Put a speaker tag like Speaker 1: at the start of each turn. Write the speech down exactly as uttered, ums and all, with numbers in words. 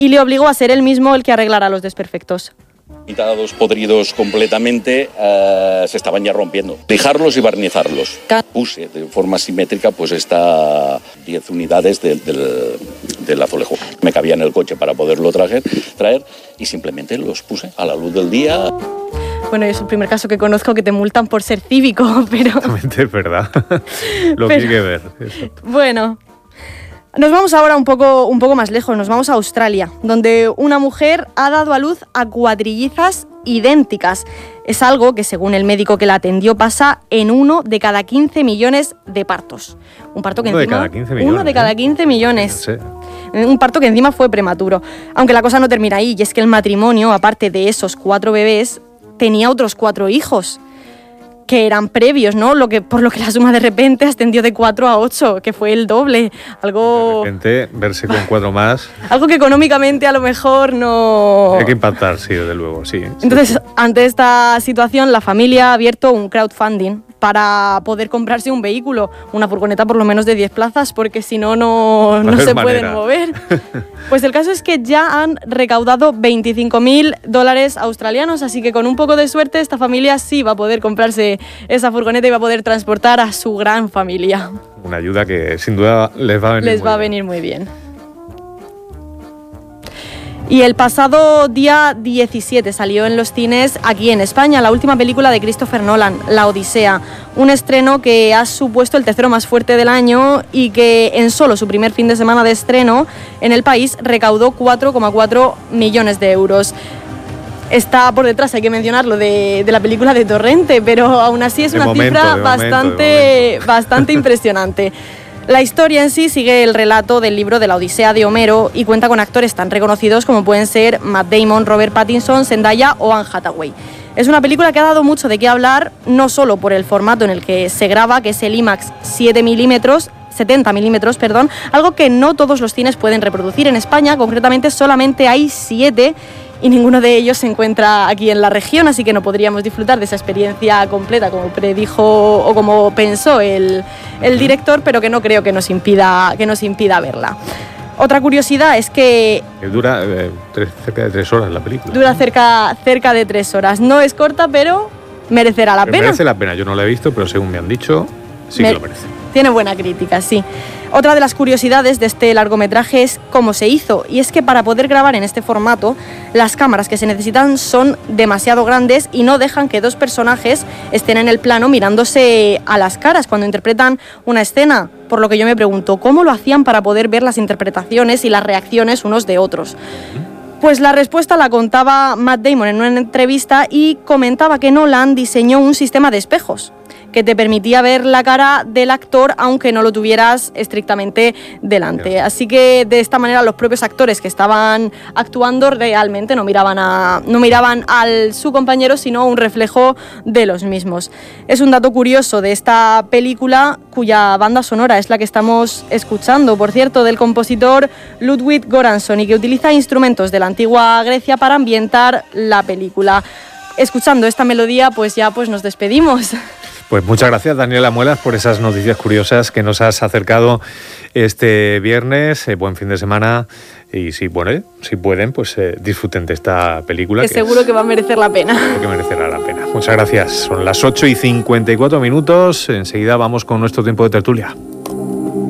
Speaker 1: y le obligó a ser él mismo el que arreglara los desperfectos.
Speaker 2: Pintados, podridos completamente, uh, se estaban ya rompiendo. Lijarlos y barnizarlos. Puse de forma simétrica pues esta diez unidades del, del, del azulejo. Me cabía en el coche para poderlo traer, traer y simplemente los puse a la luz del día.
Speaker 1: Bueno, es el primer caso que conozco que te multan por ser cívico, pero...
Speaker 3: Exactamente, es verdad. Lo
Speaker 1: pero,
Speaker 3: que hay que ver. Exacto.
Speaker 1: Bueno... Nos vamos ahora un poco, un poco más lejos, nos vamos a Australia, donde una mujer ha dado a luz a cuadrillizas idénticas. Es algo que, según el médico que la atendió, pasa en uno de cada quince millones de partos. Un parto que
Speaker 3: uno
Speaker 1: encima,
Speaker 3: de cada quince millones.
Speaker 1: Uno de cada quince millones.
Speaker 3: Sí.
Speaker 1: Un parto que encima fue prematuro. Aunque la cosa no termina ahí, y es que el matrimonio, aparte de esos cuatro bebés, tenía otros cuatro hijos que eran previos, ¿no? Lo que, por lo que la suma de repente ascendió de cuatro a ocho, que fue el doble. Algo...
Speaker 3: De repente, verse con cuatro más...
Speaker 1: Algo que económicamente a lo mejor no...
Speaker 3: Hay que impactar, sí, desde luego, sí.
Speaker 1: Entonces,
Speaker 3: sí.
Speaker 1: ante esta situación, la familia ha abierto un crowdfunding para poder comprarse un vehículo, una furgoneta por lo menos de diez plazas, porque si no, no, no se manera. pueden mover. Pues el caso es que ya han recaudado veinticinco mil dólares australianos, así que con un poco de suerte esta familia sí va a poder comprarse esa furgoneta y va a poder transportar a su gran familia.
Speaker 3: Una ayuda que sin duda les va a venir
Speaker 1: les
Speaker 3: muy
Speaker 1: va a
Speaker 3: bien.
Speaker 1: venir muy bien. Y el pasado día diecisiete salió en los cines aquí en España la última película de Christopher Nolan, La Odisea, un estreno que ha supuesto el tercero más fuerte del año y que en solo su primer fin de semana de estreno en el país recaudó cuatro coma cuatro millones de euros. Está por detrás, hay que mencionarlo, de, de la película de Torrente, pero aún así es
Speaker 3: de
Speaker 1: una
Speaker 3: momento,
Speaker 1: cifra
Speaker 3: de
Speaker 1: bastante,
Speaker 3: momento, de
Speaker 1: bastante impresionante. La historia en sí sigue el relato del libro de la Odisea de Homero y cuenta con actores tan reconocidos como pueden ser Matt Damon, Robert Pattinson, Zendaya o Anne Hathaway. Es una película que ha dado mucho de qué hablar, no solo por el formato en el que se graba, que es el IMAX siete milímetros, setenta milímetros, perdón, algo que no todos los cines pueden reproducir en España, concretamente solamente hay siete y ninguno de ellos se encuentra aquí en la región, así que no podríamos disfrutar de esa experiencia completa como predijo o como pensó el, el director, pero que no creo que nos impida, que nos impida verla. Otra curiosidad es que...
Speaker 3: Dura eh, tres, cerca de tres horas la película.
Speaker 1: Dura cerca, cerca de tres horas. No es corta, pero merecerá la
Speaker 3: pero
Speaker 1: pena.
Speaker 3: Merece la pena, yo no la he visto, pero según me han dicho, sí
Speaker 1: Me...
Speaker 3: que lo merece.
Speaker 1: Tiene buena crítica, sí. Otra de las curiosidades de este largometraje es cómo se hizo, y es que para poder grabar en este formato, las cámaras que se necesitan son demasiado grandes y no dejan que dos personajes estén en el plano mirándose a las caras cuando interpretan una escena, por lo que yo me pregunto, ¿cómo lo hacían para poder ver las interpretaciones y las reacciones unos de otros? Pues la respuesta la contaba Matt Damon en una entrevista y comentaba que Nolan diseñó un sistema de espejos que te permitía ver la cara del actor aunque no lo tuvieras estrictamente delante. Así que de esta manera los propios actores que estaban actuando realmente no miraban a no miraban al su compañero, sino un reflejo de los mismos. Es un dato curioso de esta película cuya banda sonora es la que estamos escuchando, por cierto, del compositor Ludwig Göransson, y que utiliza instrumentos de la antigua Grecia para ambientar la película. Escuchando esta melodía, pues ya pues nos despedimos.
Speaker 3: Pues muchas gracias, Daniela Muelas, por esas noticias curiosas que nos has acercado este viernes. Eh, buen fin de semana y si, bueno, eh, si pueden, pues eh, disfruten de esta película.
Speaker 1: Que, que seguro que va a merecer la pena.
Speaker 3: Que merecerá la pena. Muchas gracias. Son las ocho y cincuenta y cuatro minutos. Enseguida vamos con nuestro tiempo de tertulia.